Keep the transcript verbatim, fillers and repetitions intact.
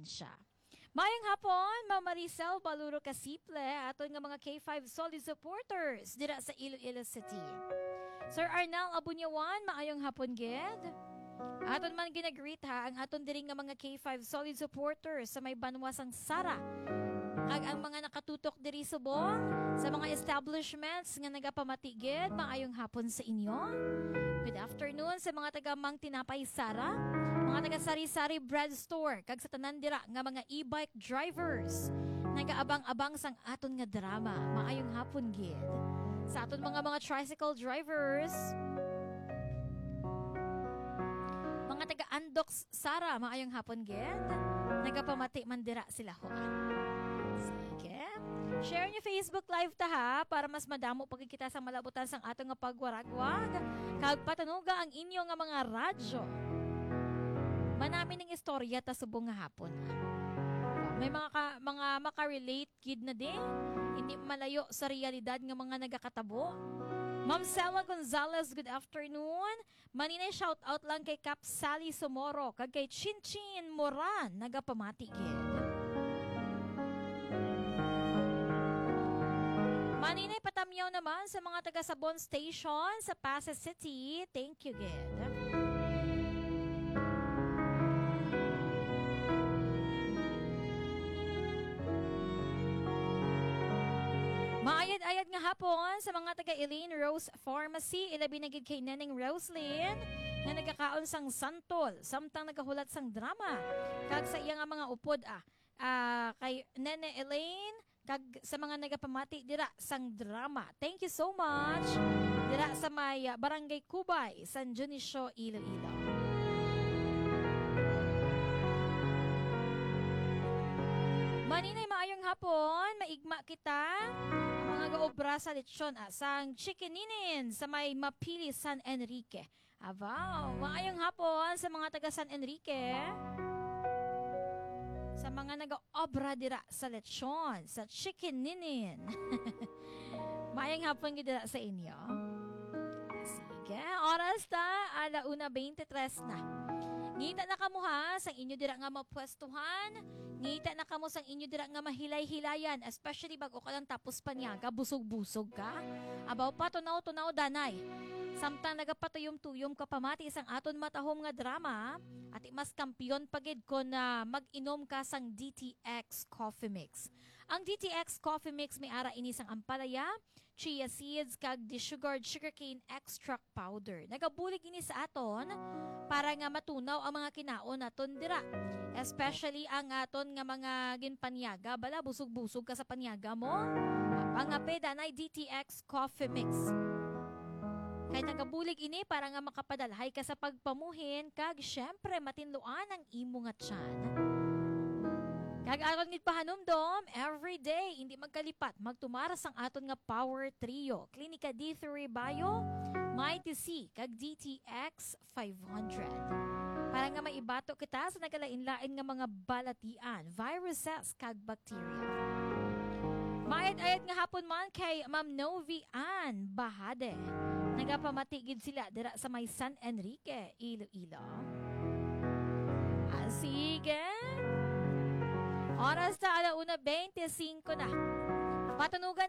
probinsya. Mayang hapon, Ma'am Maricel Baluro Kasiple, aton nga mga K five solid supporters dira sa Iloilo City. Sir Arnel Abunyawan, maayong hapon gid. Aton man ginagreet ha ang aton diri nga mga K five solid supporters sa may banwasang Sara. Kag ang mga nakatutok diri subong sa mga establishments nga nagapamatigid, maayong hapon sa inyo. Good afternoon sa mga taga Mang Tinapay Sara, mga taga Sari-Sari Bread Store, kag sa tanan dira nga mga e-bike drivers. Nagaabang-abang sang aton nga drama, maayong hapon gid. Sa aton mga mga tricycle drivers, mga taga Andox Sara, maayong hapon gid. Nagapamati man dira sila ho. Sige. Share niyo Facebook Live ta ha para mas madamo pagkikita sa malabutan sang ato nga pagwaragwag. Kag patanuga ang inyo nga mga radyo. Manami ning istorya ta subong nga hapon. May mga ka, mga maka-relate kid na din. Hindi malayo sa realidad nga mga nagakatabo. Ma'am Selma Gonzalez, good afternoon. Maninay shout out lang kay Cap Sally Somoro kag kay Chinchin Moran nagapamati gid. Maninay patamyaw naman sa mga taga Sabon Station sa Pasay City. Thank you, Gid. Maayad-ayad nga hapon sa mga taga Elaine Rose Pharmacy. Ilabi na gid kay Neneng Roslyn na nagkakaon sang santol samtang nagahulat sang drama. Kag sa iya nga mga upod ah. Uh, kay Nene Elaine kag sa mga nagapamati dira sang drama. Thank you so much. Dira sa may uh, Barangay Kubay, San Dionisio, Iloilo. Maninay maayong hapon, maigma kita. Mga gaobra sa lechon ah, sang Chikininin sa may Mapili, San Enrique. Abaw, maayong hapon sa mga taga San Enrique. Sa mga nag-obra dira sa lechon, sa Chikininin. Mayang hapon gid sa inyo. Sige, oras ta, alauna twenty-tres na. Ngita na kamo ha, sang inyo dira nga mapwestuhan. Ngita na kamo sang inyo dira nga mahilay-hilayan, especially bago ka lang tapos panyaga, busog-busog ka. Abaw pa, tunaw-tunaw danay. Samtang nagapatuyom-tuyom ka pamati isang aton matahom nga drama, at mas kampiyon pagid ko na mag-inom ka sang D T X Coffee Mix. Ang D T X Coffee Mix may ara ini sang ampalaya, chia seeds, kag desugared sugarcane extract powder. Nagabulig ini sa aton para nga matunaw ang mga kinaon naton dira. Especially ang aton nga mga ginpanyaga, bala busog-busog ka sa panyaga mo. Pangapeda na D T X Coffee Mix. Kaya nagabulig ini para nga makapadalhay ka sa pagpamuhin, kag syempre matinluan ang imo nga tiyan. Kag aron gid pahanumdom, everyday hindi magkalipat magtumaras ang aton nga Power Trio, Clinica D three Bio, Mighty C, kag D T X five hundred. Para nga maibato kita sa nagalain-lain nga mga balatian, viruses, kag bacteria. Maayad-ayad nga hapon man kay Ma'am Novi Ann Bahade. Nagapamatigid sila dira sa may San Enrique, Iloilo. Ah, sige. Oras na alauna twenty-five na. Patunugan